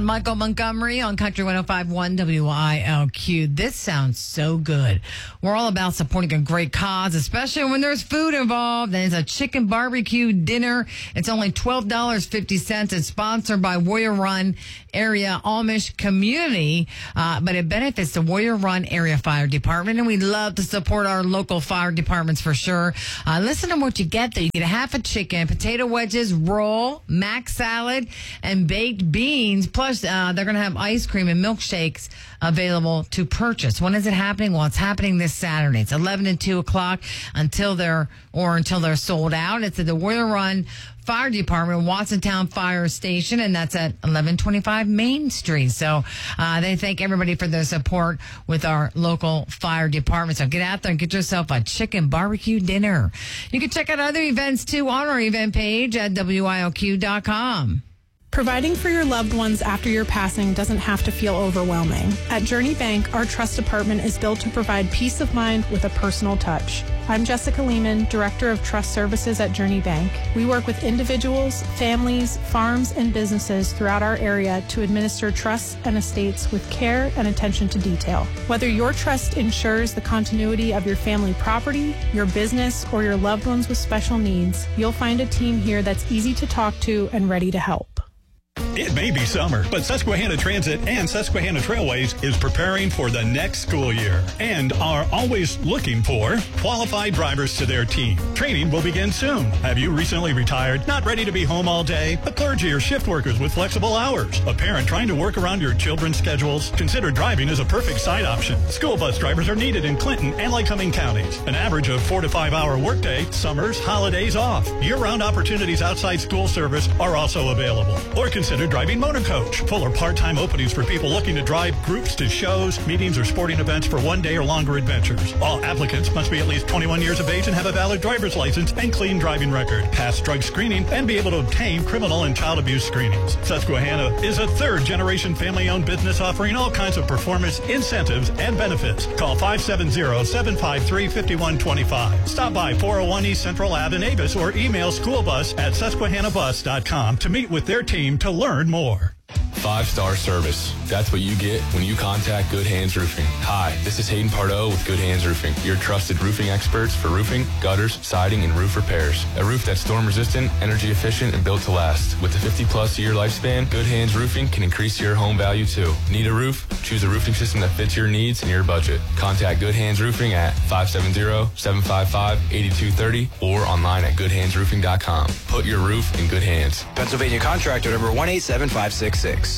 Michael Montgomery on Country 105.1 WILQ. This sounds so good. We're all about supporting a great cause, especially when there's food involved. And it's a chicken barbecue dinner. It's only $12.50. It's sponsored by Warrior Run Area Amish Community, but it benefits the Warrior Run Area Fire Department. And we love to support our local fire departments for sure. Listen to what you get there. You get a half a chicken, potato wedges, roll, mac salad, and baked beans. Plus, they're going to have ice cream and milkshakes available to purchase. When is it happening? Well, it's happening this Saturday. It's 11 and 2 o'clock until they're sold out. It's at the Warrior Run Fire Department, Watsontown Fire Station, and that's at 1125 Main Street. So they thank everybody for their support with our local fire department. So get out there and get yourself a chicken barbecue dinner. You can check out other events, too, on our event page at WILQ.com. Providing for your loved ones after your passing doesn't have to feel overwhelming. At Journey Bank, our trust department is built to provide peace of mind with a personal touch. I'm Jessica Lehman, Director of Trust Services at Journey Bank. We work with individuals, families, farms, and businesses throughout our area to administer trusts and estates with care and attention to detail. Whether your trust ensures the continuity of your family property, your business, or your loved ones with special needs, you'll find a team here that's easy to talk to and ready to help. It may be summer, but Susquehanna Transit and Susquehanna Trailways is preparing for the next school year and are always looking for qualified drivers to their team. Training will begin soon. Have you recently retired, not ready to be home all day? A clergy or shift workers with flexible hours? A parent trying to work around your children's schedules? Consider driving as a perfect side option. School bus drivers are needed in Clinton and Lycoming counties. An average of 4 to 5 hour workday, summers, holidays off. Year-round opportunities outside school service are also available. Or consider driving motor coach. Full or part-time openings for people looking to drive groups to shows, meetings, or sporting events for one day or longer adventures. All applicants must be at least 21 years of age and have a valid driver's license and clean driving record, pass drug screening, and be able to obtain criminal and child abuse screenings. Susquehanna is a third-generation family-owned business offering all kinds of performance, incentives, and benefits. Call 570-753-5125. Stop by 401 East Central Ave in Avis or email schoolbus@susquehannabus.com to meet with their team to learn more. 5-star service. That's what you get when you contact Good Hands Roofing. Hi, this is Hayden Pardo with Good Hands Roofing, your trusted roofing experts for roofing, gutters, siding, and roof repairs. A roof that's storm resistant, energy efficient, and built to last. With a 50-plus year lifespan, Good Hands Roofing can increase your home value too. Need a roof? Choose a roofing system that fits your needs and your budget. Contact Good Hands Roofing at 570-755-8230 or online at goodhandsroofing.com. Put your roof in good hands. Pennsylvania contractor number 187566.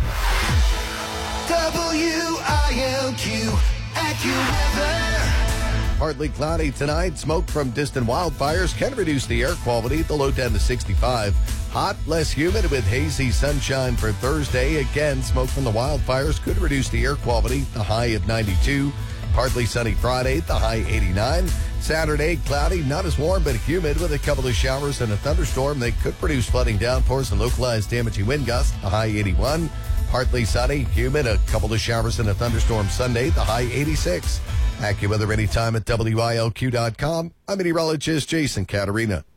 WILQ AccuWeather. Partly cloudy tonight. Smoke from distant wildfires can reduce the air quality. The low down to 65. Hot, less humid with hazy sunshine for Thursday. Again, smoke from the wildfires could reduce the air quality. The high at 92. Partly sunny Friday. The high 89. Saturday, cloudy, not as warm, but humid with a couple of showers and a thunderstorm. They could produce flooding downpours and localized damaging wind gusts. The high 81. Partly sunny, humid, a couple of showers and a thunderstorm Sunday. The high 86. AccuWeather anytime at WILQ.com. I'm meteorologist Jason Caterina.